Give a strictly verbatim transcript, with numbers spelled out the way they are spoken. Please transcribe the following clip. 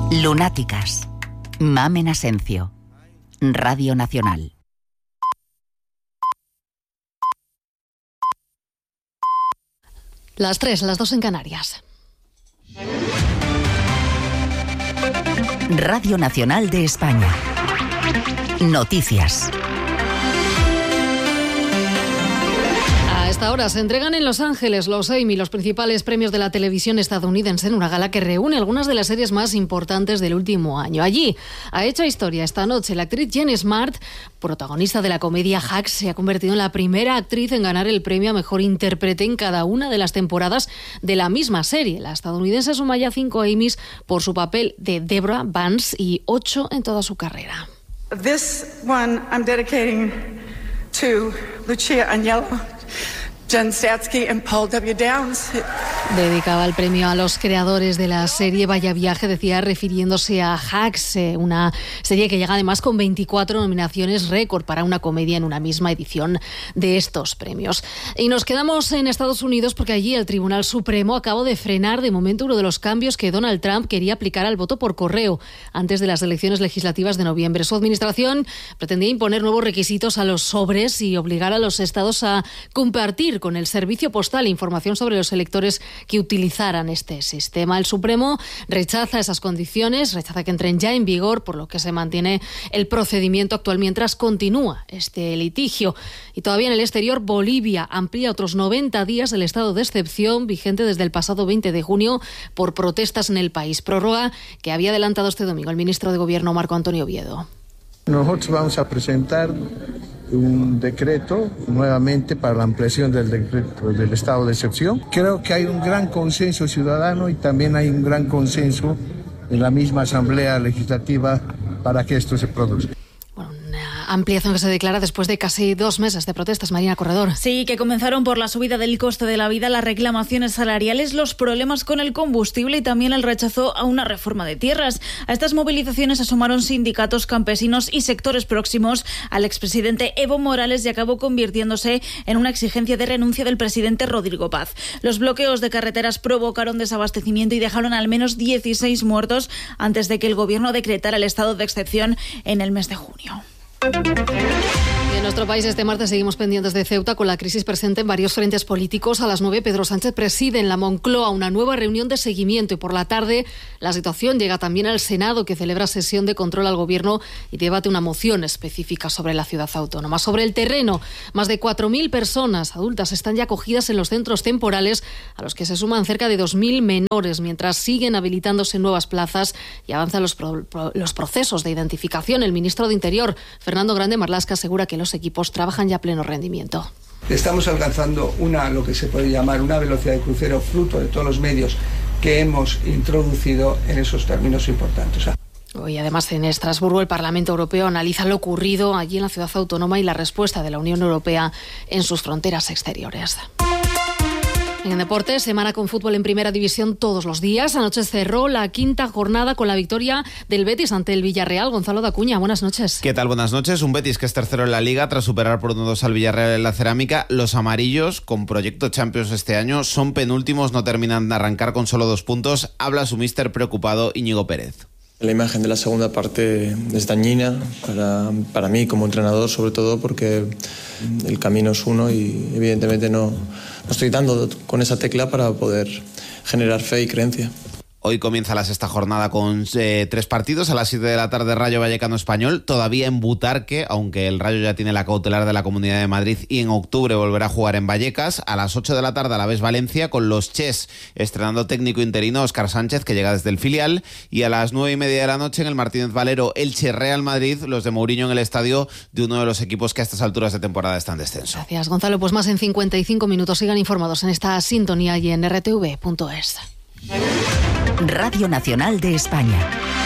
Lunáticas. Mamen Asencio. Radio Nacional. Las tres, las dos en Canarias. Radio Nacional de España. Noticias. A esta hora se entregan en Los Ángeles los Emmy, los principales premios de la televisión estadounidense, en una gala que reúne algunas de las series más importantes del último año. Allí ha hecho historia esta noche la actriz Jean Smart, protagonista de la comedia Hacks. Se ha convertido en la primera actriz en ganar el premio a mejor intérprete en cada una de las temporadas de la misma serie. La estadounidense suma ya cinco Emmys por su papel de Deborah Vance y ocho en toda su carrera. This one I'm dedicating to Lucia Agnello, Jen Statsky and Paul W. Downs. Dedicaba el premio a los creadores de la serie Vaya Viaje, decía, refiriéndose a Hacks, una serie que llega además con veinticuatro nominaciones, récord para una comedia en una misma edición de estos premios. Y nos quedamos en Estados Unidos porque allí el Tribunal Supremo acabó de frenar de momento uno de los cambios que Donald Trump quería aplicar al voto por correo antes de las elecciones legislativas de noviembre. Su administración pretendía imponer nuevos requisitos a los sobres y obligar a los estados a compartir con el servicio postal información sobre los electores que utilizaran este sistema. El Supremo rechaza esas condiciones, rechaza que entren ya en vigor, por lo que se mantiene el procedimiento actual mientras continúa este litigio. Y todavía en el exterior, Bolivia amplía otros noventa días el estado de excepción vigente desde el pasado veinte de junio por protestas en el país. Prórroga que había adelantado este domingo el ministro de Gobierno, Marco Antonio Oviedo. Nosotros vamos a presentar un decreto nuevamente para la ampliación del decreto del estado de excepción. Creo que hay un gran consenso ciudadano y también hay un gran consenso en la misma Asamblea Legislativa para que esto se produzca. Ampliación que se declara después de casi dos meses de protestas. Marina Corredor. Sí, que comenzaron por la subida del coste de la vida, las reclamaciones salariales, los problemas con el combustible y también el rechazo a una reforma de tierras. A estas movilizaciones asomaron sindicatos, campesinos y sectores próximos al expresidente Evo Morales y acabó convirtiéndose en una exigencia de renuncia del presidente Rodrigo Paz. Los bloqueos de carreteras provocaron desabastecimiento y dejaron al menos dieciséis muertos antes de que el gobierno decretara el estado de excepción en el mes de junio. Y en nuestro país este martes seguimos pendientes de Ceuta con la crisis presente en varios frentes políticos. A las nueve Pedro Sánchez preside en la Moncloa una nueva reunión de seguimiento y por la tarde la situación llega también al Senado, que celebra sesión de control al Gobierno y debate una moción específica sobre la ciudad autónoma. Sobre el terreno, más de cuatro mil personas adultas están ya acogidas en los centros temporales, a los que se suman cerca de dos mil menores, mientras siguen habilitándose nuevas plazas y avanzan los, pro, pro, los procesos de identificación. El ministro de Interior, Fernando Grande Marlaska, asegura que los equipos trabajan ya a pleno rendimiento. Estamos alcanzando una, lo que se puede llamar una velocidad de crucero fruto de todos los medios que hemos introducido en esos términos importantes. Hoy, además, en Estrasburgo, el Parlamento Europeo analiza lo ocurrido allí en la ciudad autónoma y la respuesta de la Unión Europea en sus fronteras exteriores. En deportes, semana con fútbol en primera división todos los días. Anoche cerró la quinta jornada con la victoria del Betis ante el Villarreal. Gonzalo de Acuña, buenas noches. ¿Qué tal? Buenas noches. Un Betis que es tercero en la Liga tras superar por uno dos al Villarreal en la Cerámica. Los amarillos, con proyecto Champions este año, son penúltimos, no terminan de arrancar con solo dos puntos. Habla su míster preocupado, Íñigo Pérez. La imagen de la segunda parte es dañina para, para mí como entrenador, sobre todo porque el camino es uno y evidentemente no, no estoy dando con esa tecla para poder generar fe y creencia. Hoy comienza la sexta jornada con eh, tres partidos. A las siete de la tarde, Rayo Vallecano Español, todavía en Butarque, aunque el Rayo ya tiene la cautelar de la Comunidad de Madrid y en octubre volverá a jugar en Vallecas. A las ocho de la tarde, Alavés Valencia, con los Ches estrenando técnico interino Óscar Sánchez, que llega desde el filial. Y a las nueve y media de la noche, en el Martínez Valero, Elche Real Madrid, los de Mourinho en el estadio de uno de los equipos que a estas alturas de temporada está en descenso. Gracias, Gonzalo. Pues más en cincuenta y cinco minutos. Sigan informados en esta sintonía y en r t v punto es. Radio Nacional de España.